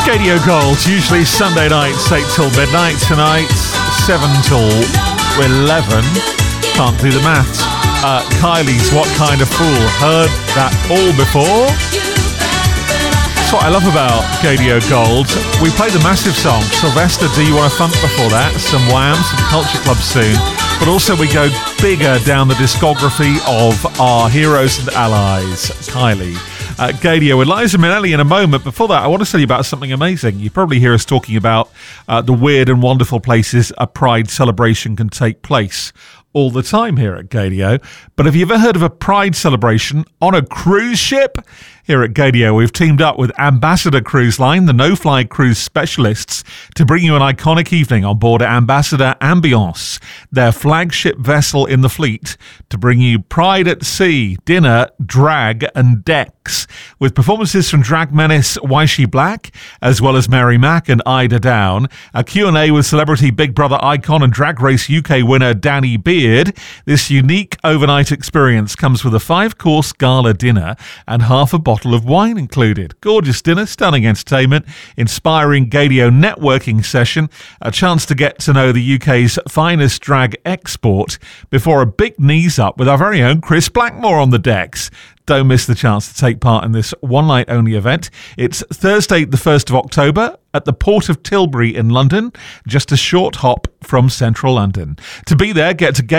Radio Gold, usually Sunday nights 8 till midnight. Tonight 7 till 11. Can't do the maths. Kylie's What Kind of Fool. Heard that all before? That's what I love about Radio Gold. We play the massive song Sylvester, Do You Want to Funk before that? Some Wham, some Culture Club soon. But also we go bigger down the discography of our heroes and allies. Kylie. Gadio with Liza Minnelli in a moment. Before that, I want to tell you about something amazing. You probably hear us talking about the weird and wonderful places a Pride celebration can take place all the time here at Gadio. But have you ever heard of a Pride celebration on a cruise ship? Here at Gadio, we've teamed up with Ambassador Cruise Line, the no-fly cruise specialists, to bring you an iconic evening on board Ambassador Ambiance, their flagship vessel in the fleet, to bring you Pride at Sea, dinner, drag and decks, with performances from drag menace Waishi Black, as well as Mary Mack and Ida Down, a Q&A with celebrity Big Brother icon and Drag Race UK winner Danny Beard. This unique overnight experience comes with a 5-course gala dinner and half a bottle of wine included. Gorgeous dinner, stunning entertainment, inspiring Gadio networking session, a chance to get to know the UK's finest drag export before a big knees up with our very own Chris Blackmore on the decks. Don't miss the chance to take part in this one-night-only event. It's Thursday, the 1st of October, at the Port of Tilbury in London, just a short hop from central London. To be there, get to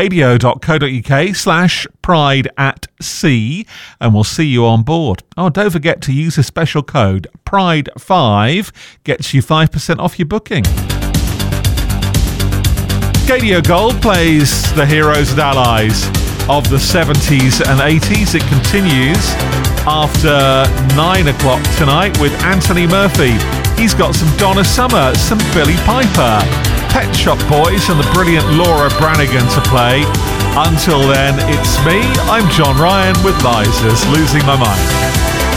gadio.co.uk/pride@sea, and we'll see you on board. Oh, don't forget to use a special code, PRIDE5, gets you 5% off your booking. Gadio Gold plays the heroes and allies of the 70s and 80s. It continues after 9 o'clock tonight with Anthony Murphy. He's got some Donna Summer, some Billy Piper, Pet Shop Boys and the brilliant Laura Branigan to play. Until then, it's me, I'm John Ryan with Liza's Losing My Mind.